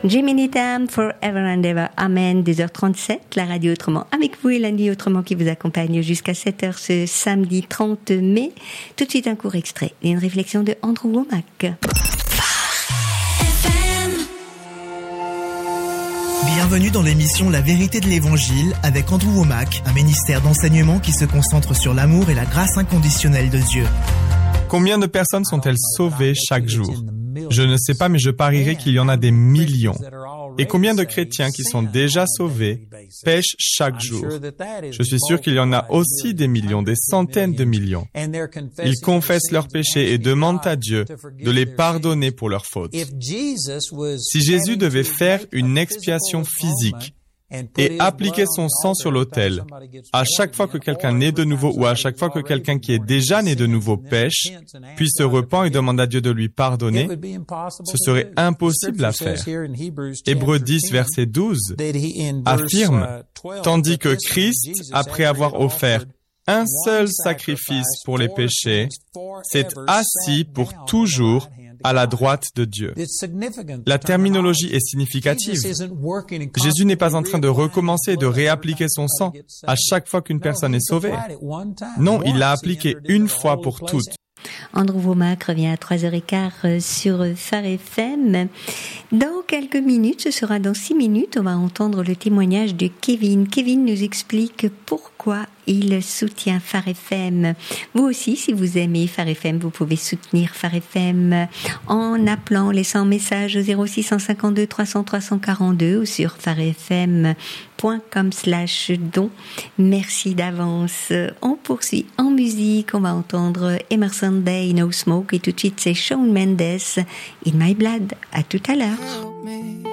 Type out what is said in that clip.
Jiminy Tam, Forever and Ever, Amen, 2h37, la radio autrement avec vous et la nuit autrement qui vous accompagne jusqu'à 7h ce samedi 30 mai. Tout de suite un court extrait et une réflexion de Andrew Wommack. Bienvenue dans l'émission La Vérité de l'Évangile avec Andrew Wommack, un ministère d'enseignement qui se concentre sur l'amour et la grâce inconditionnelle de Dieu. Combien de personnes sont-elles sauvées chaque jour ? Je ne sais pas, mais je parierais qu'il y en a des millions. Et combien de chrétiens qui sont déjà sauvés pêchent chaque jour ? Je suis sûr qu'il y en a aussi des millions, des centaines de millions. Ils confessent leurs péchés et demandent à Dieu de les pardonner pour leurs fautes. Si Jésus devait faire une expiation physique et appliquer son sang sur l'autel, à chaque fois que quelqu'un naît de nouveau ou à chaque fois que quelqu'un qui est déjà né de nouveau pêche, puis se repent et demande à Dieu de lui pardonner, ce serait impossible à faire. Hébreux 10, verset 12 affirme, tandis que Christ, après avoir offert un seul sacrifice pour les péchés, s'est assis pour toujours à la droite de Dieu. La terminologie est significative. Jésus n'est pas en train de recommencer et de réappliquer son sang à chaque fois qu'une personne est sauvée. Non, il l'a appliqué une fois pour toutes. Andrew Wommack revient à 3h15 sur Phare FM. Dans quelques minutes, ce sera dans 6 minutes, on va entendre le témoignage de Kevin. Kevin nous explique pourquoi il soutient Phare FM. Vous aussi, si vous aimez Phare FM, vous pouvez soutenir Phare FM en appelant, laissant un message au 0652 300 342 ou sur pharefm.com/don. Merci d'avance. On poursuit en musique. On va entendre Emerson Day, No Smoke, et tout de suite c'est Shawn Mendes, In My Blood. À tout à l'heure.